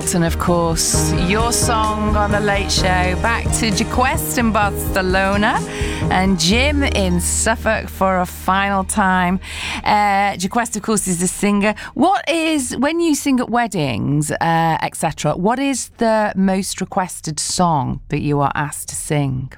Elton, of course. Your song on The Late Show. Back to Jaquest in Barcelona and Jim in Suffolk for a final time. Jaquest, of course, is the singer. What is, when you sing at weddings, etc., what is the most requested song that you are asked to sing?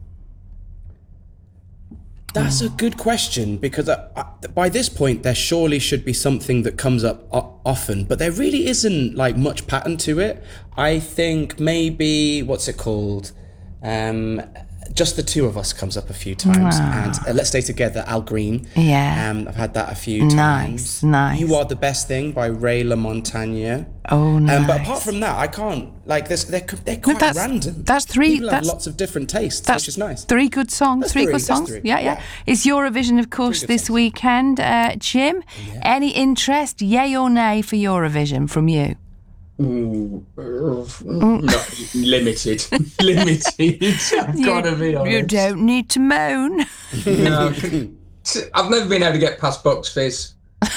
That's a good question, because by this point there surely should be something that comes up often, but there really isn't like much pattern to it. I think maybe, what's it called? Just the Two of Us comes up a few times, and Let's Stay Together, Al Green. Yeah. I've had that a few times. Nice. You Are the Best Thing by Ray LaMontagne. Oh, nice. But apart from that, I can't, like, they're quite random. That's three. People have lots of different tastes, which is nice. Three good songs. That's three good songs. Three. Yeah. It's Eurovision, of course, this weekend. Jim, any interest, yay or nay, for Eurovision from you? Limited. I've got to be honest. You don't need to moan. No, I've never been able to get past Box Fizz.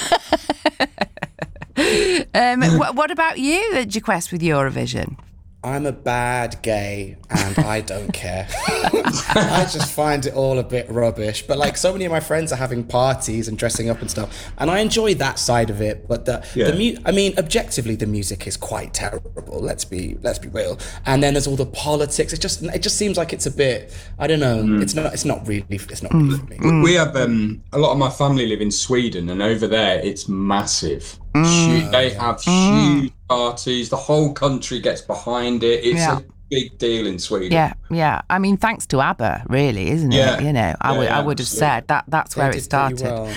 What about you, Jaquest, with Eurovision? I'm a bad gay and I don't care. I just find it all a bit rubbish. But like, so many of my friends are having parties and dressing up and stuff, and I enjoy that side of it. But objectively, the music is quite terrible. Let's be real. And then there's all the politics. It just seems like it's a bit, I don't know. It's not really for me. We have a lot of my family live in Sweden, and over there it's massive. They have huge parties. The whole country gets behind it. It's a big deal in Sweden. Yeah. I mean, thanks to ABBA, really, isn't it? You know, I would have said that's where it started. Well.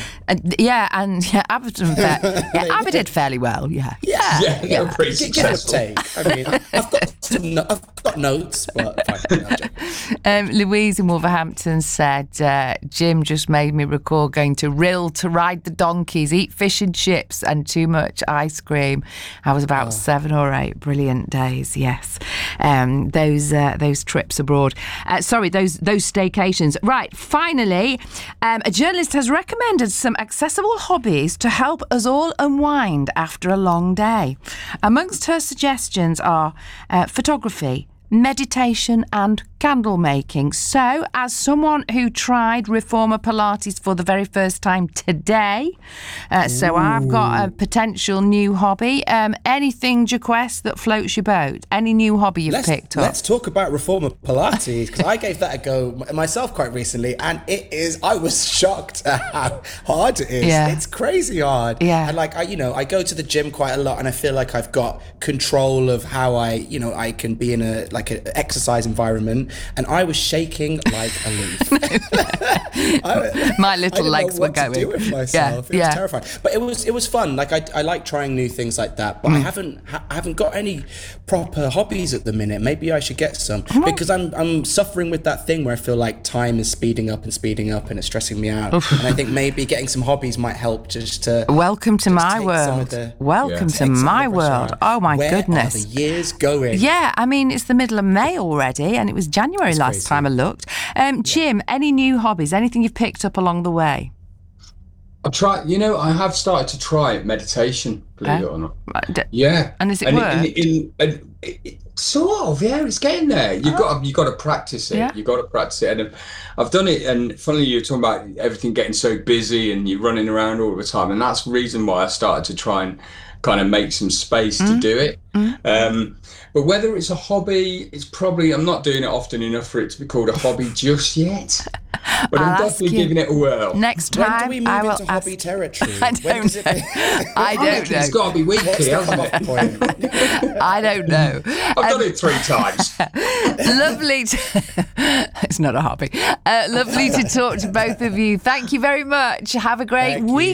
ABBA did fairly well. Yeah, they were pretty successful. I mean, I've got notes, but Louise in Wolverhampton said, Jim just made me recall going to Rill to ride the donkeys, eat fish and chips and too much ice cream. I was about 7 or 8 brilliant days. Yes. Those trips abroad. Those staycations. Right, finally, a journalist has recommended some accessible hobbies to help us all unwind after a long day. Amongst her suggestions are photography, meditation and candle making. So, as someone who tried Reformer Pilates for the very first time today, so I've got a potential new hobby. Anything, Jaquest, that floats your boat? Any new hobby you've picked up? Let's talk about Reformer Pilates, because I gave that a go myself quite recently, and I was shocked at how hard it is. Yeah. It's crazy hard. Yeah. And like, I go to the gym quite a lot, and I feel like I've got control of how I can be in an exercise environment, and I was shaking like a leaf. My little legs were going. I didn't know what to do with myself. It was terrifying, but it was fun. Like I like trying new things like that, but I haven't got any proper hobbies at the minute. Maybe I should get some, because I'm suffering with that thing where I feel like time is speeding up, and it's stressing me out. And I think maybe getting some hobbies might help just to. Welcome to my world. Welcome to my world. Oh my goodness. Where are the years going? Yeah, I mean, it's the middle of May already, and it was January last time I looked. Jim, any new hobbies? Anything you've picked up along the way? I have started to try meditation, believe it or not. And does it work? Sort of, it's getting there. You've got to practice it. You've got to practice it. And I've done it, and funnily, you're talking about everything getting so busy and you're running around all the time, and that's the reason why I started to try and kind of make some space to do it. But whether it's a hobby, it's probably, I'm not doing it often enough for it to be called a hobby just yet. But I'm definitely giving it a whirl. Next time, when do we move into hobby territory? I don't know. I don't know. It's got to be weekly, hasn't it? I don't know. I've done it 3 times. Lovely. It's not a hobby. Lovely to talk to both of you. Thank you very much. Have a great week.